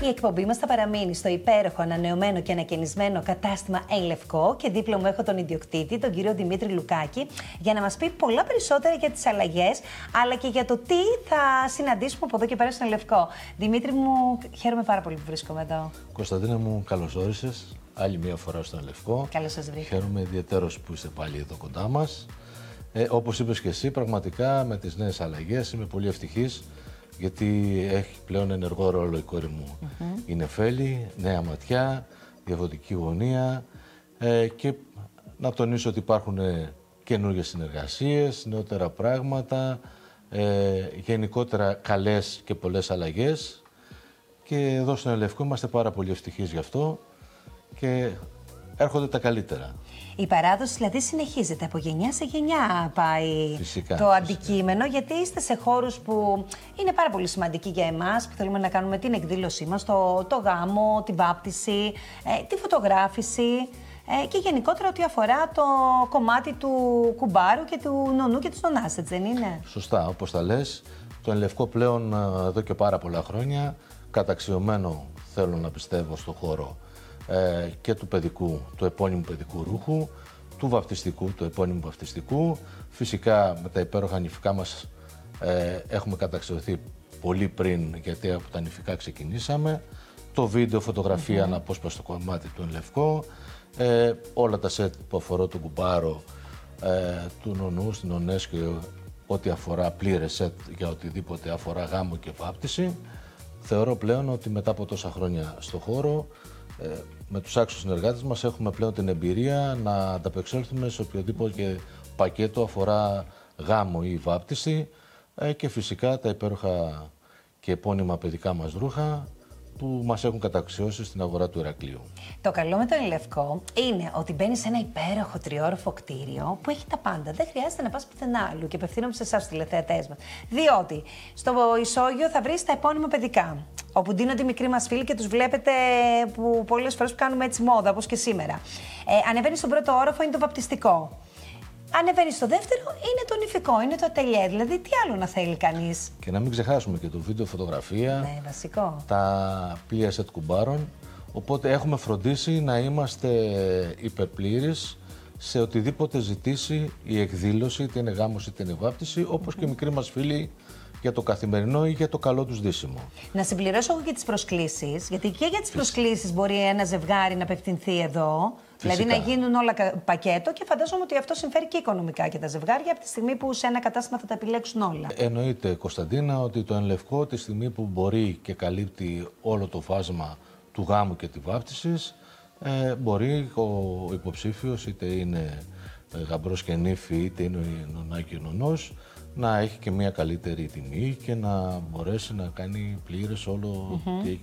Η εκπομπή μας θα παραμείνει στο υπέροχο, ανανεωμένο και ανακαινισμένο κατάστημα Εν Λευκό και δίπλα μου έχω τον ιδιοκτήτη, τον κύριο Δημήτρη Λουκάκη, για να μας πει πολλά περισσότερα για τις αλλαγές, αλλά και για το τι θα συναντήσουμε από εδώ και πέρα στο Εν Λευκό. Δημήτρη μου, χαίρομαι πάρα πολύ που βρίσκομαι εδώ. Κωνσταντίνα μου, καλώς όρισες άλλη μια φορά στο Εν Λευκό. Καλώς σας βρήκα. Χαίρομαι ιδιαίτερος που είστε πάλι εδώ κοντά μας. Όπως είπες και εσύ, πραγματικά με τις νέες αλλαγές είμαι πολύ ευτυχής, γιατί έχει πλέον ενεργό ρόλο η κόρη μου. Η Νεφέλη, νέα ματιά, διαφορετική γωνία και να τονίσω ότι υπάρχουν καινούργιες συνεργασίες, νεότερα πράγματα, γενικότερα καλές και πολλές αλλαγές και εδώ στο Εν Λευκό είμαστε πάρα πολύ ευτυχείς γι' αυτό και έρχονται τα καλύτερα. Η παράδοση δηλαδή συνεχίζεται, από γενιά σε γενιά πάει Φυσικά, το αντικείμενο, γιατί είστε σε χώρους που είναι πάρα πολύ σημαντικοί για εμάς, που θέλουμε να κάνουμε την εκδήλωσή μας, το γάμο, τη βάπτιση, τη φωτογράφηση και γενικότερα ό,τι αφορά το κομμάτι του κουμπάρου και του νονού και της νονάς, έτσι δεν είναι? Σωστά, όπως τα λες, το Εν Λευκό πλέον εδώ και πάρα πολλά χρόνια, καταξιωμένο θέλω να πιστεύω στο χώρο και του παιδικού, του επώνυμου παιδικού ρούχου, του βαπτιστικού, του επώνυμου βαπτιστικού. Φυσικά με τα υπέροχα νηφικά μας έχουμε καταξιωθεί πολύ πριν, γιατί από τα νηφικά ξεκινήσαμε. Το βίντεο, φωτογραφία, αναπόσπαστο κομμάτι του Εν Λευκό, όλα τα σετ που αφορά τον κουμπάρο, του νονού, στην νονές και ό,τι αφορά πλήρες σετ για οτιδήποτε αφορά γάμο και βάπτιση. Θεωρώ πλέον ότι μετά από τόσα χρόνια στο χώρο, με τους άξιους συνεργάτες μας έχουμε πλέον την εμπειρία να ανταπεξέλθουμε σε οποιοδήποτε πακέτο αφορά γάμο ή βάπτιση και φυσικά τα υπέροχα και επώνυμα παιδικά μας ρούχα που μας έχουν καταξιώσει στην αγορά του Ηρακλείου. Το καλό με το Εν Λευκό είναι ότι μπαίνεις σε ένα υπέροχο τριόροφο κτίριο που έχει τα πάντα. Δεν χρειάζεται να πας πουθενά άλλου και απευθύνομαι σε εσάς τους τηλεθεατές μας. Διότι στο ισόγειο θα βρεις τα επώνυμα παιδικά, όπου ντύνονται οι μικροί μας φίλοι και τους βλέπετε που πολλές φορές που κάνουμε έτσι μόδα, όπως και σήμερα. Ανεβαίνεις στον πρώτο όροφο, είναι το βαπτιστικό. Ανεβαίνεις στο δεύτερο, είναι το νηφικό, είναι το ατελιέ. Δηλαδή, τι άλλο να θέλει κανείς. Και να μην ξεχάσουμε και το βίντεο, φωτογραφία, Ναι, βασικό. τα πλοία σετ κουμπάρων. Οπότε έχουμε φροντίσει να είμαστε υπερπλήρεις σε οτιδήποτε ζητήσει η εκδήλωση, είτε είναι γάμος είτε είναι βάπτιση, όπως και οι μικροί μας φίλοι για το καθημερινό ή για το καλό τους ντύσιμο. Να συμπληρώσω εγώ και τις προσκλήσεις, γιατί και για τις προσκλήσεις μπορεί ένα ζευγάρι να απευθυνθεί εδώ. Φυσικά. Δηλαδή να γίνουν όλα πακέτο και φαντάζομαι ότι αυτό συμφέρει και οικονομικά και τα ζευγάρια από τη στιγμή που σε ένα κατάστημα θα τα επιλέξουν όλα. Εννοείται, Κωνσταντίνα, ότι το Εν Λευκό τη στιγμή που μπορεί και καλύπτει όλο το φάσμα του γάμου και της βάπτισης, μπορεί ο υποψήφιος, είτε είναι γαμπρός και νύφη, είτε είναι νονά και νονός, να έχει και μια καλύτερη τιμή και να μπορέσει να κάνει πλήρες όλο τι έχει